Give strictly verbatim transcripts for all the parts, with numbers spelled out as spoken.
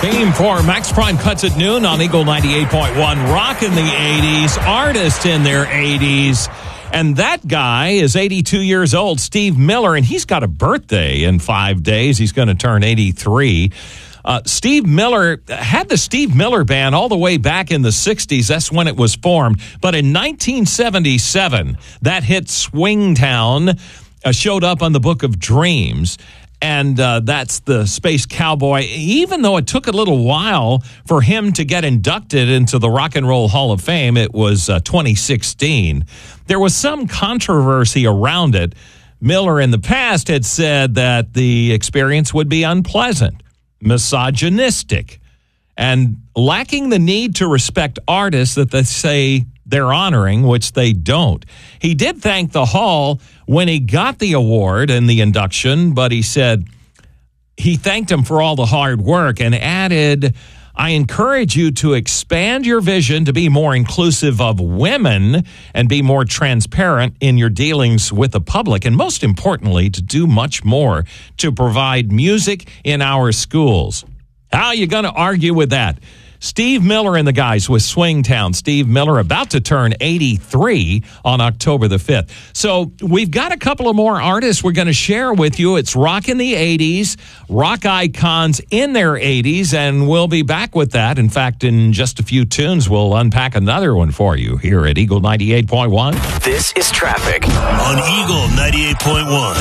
Theme for Max Prime Cuts at Noon on Eagle ninety-eight point one. Rock in the eighties, artists in their eighties. And that guy is eighty-two years old, Steve Miller, and he's got a birthday in five days. He's going to turn eighty-three. Uh, Steve Miller had the Steve Miller Band all the way back in the sixties. That's when it was formed. But in nineteen seventy-seven, that hit Swingtown uh, showed up on the Book of Dreams. And uh, that's the Space Cowboy. Even though it took a little while for him to get inducted into the Rock and Roll Hall of Fame, it was uh, twenty sixteen. There was some controversy around it. Miller in the past had said that the experience would be unpleasant, misogynistic, and lacking the need to respect artists that they say they're honoring, which they don't. He did thank the Hall when he got the award and the induction, but he said he thanked him for all the hard work and added, I encourage you to expand your vision to be more inclusive of women and be more transparent in your dealings with the public, and most importantly, to do much more to provide music in our schools. How are you going to argue with that? Steve Miller and the guys with Swingtown. Steve Miller about to turn eighty-three on October the fifth. So we've got a couple of more artists we're going to share with you. It's rock in the eighties, rock icons in their eighties, and we'll be back with that. In fact, in just a few tunes, we'll unpack another one for you here at Eagle ninety-eight point one. This is Traffic on Eagle ninety-eight point one.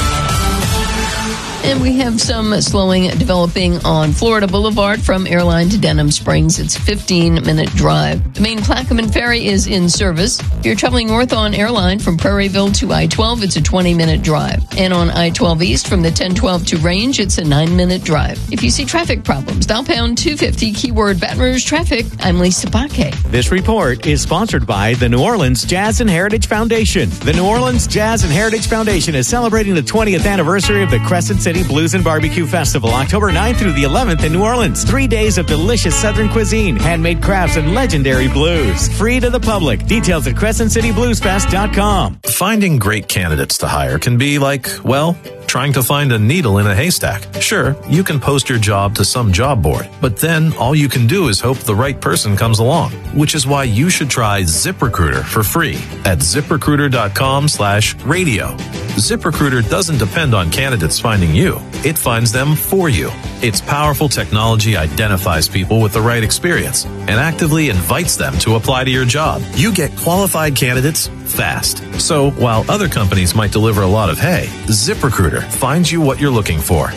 And we have some slowing developing on Florida Boulevard from Airline to Denham Springs. It's a fifteen-minute drive. The main Plaquemine Ferry is in service. If you're traveling north on Airline from Prairieville to I twelve, it's a twenty-minute drive. And on I twelve East from the ten twelve to Range, it's a nine-minute drive. If you see traffic problems, dial pound two fifty, keyword Baton Rouge Traffic. I'm Lisa Baque. This report is sponsored by the New Orleans Jazz and Heritage Foundation. The New Orleans Jazz and Heritage Foundation is celebrating the twentieth anniversary of the Crescent City Blues and Barbecue Festival, October ninth through the eleventh in New Orleans. Three days of delicious Southern cuisine, handmade crafts, and legendary blues. Free to the public. Details at crescent city blues fest dot com. Finding great candidates to hire can be like, well, trying to find a needle in a haystack. Sure, you can post your job to some job board, but then all you can do is hope the right person comes along, which is why you should try ZipRecruiter for free at ZipRecruiter.com slash radio. ZipRecruiter doesn't depend on candidates finding you. It finds them for you. Its powerful technology identifies people with the right experience and actively invites them to apply to your job. You get qualified candidates fast. So while other companies might deliver a lot of hay, ZipRecruiter finds you what you're looking for.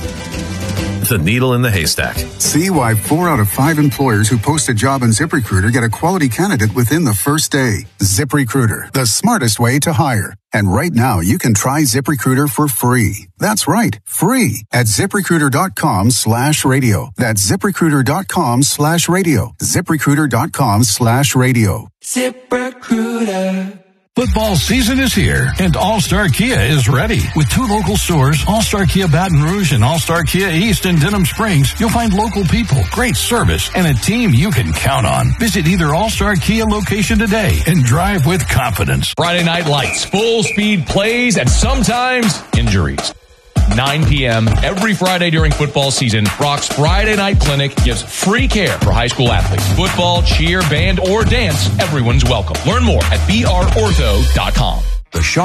The needle in the haystack. See why four out of five employers who post a job on ZipRecruiter get a quality candidate within the first day. ZipRecruiter, the smartest way to hire. And right now, you can try ZipRecruiter for free. That's right, free at ZipRecruiter.com slash radio. That's ZipRecruiter.com slash radio. ZipRecruiter.com slash radio. ZipRecruiter. Football season is here, and All-Star Kia is ready. With two local stores, All-Star Kia Baton Rouge and All-Star Kia East in Denham Springs, you'll find local people, great service, and a team you can count on. Visit either All-Star Kia location today and drive with confidence. Friday Night Lights, full-speed plays, and sometimes injuries. nine p.m. every Friday during football season, Rock's Friday Night Clinic gives free care for high school athletes. Football, cheer, band, or dance, everyone's welcome. Learn more at b r ortho dot com. The Shaw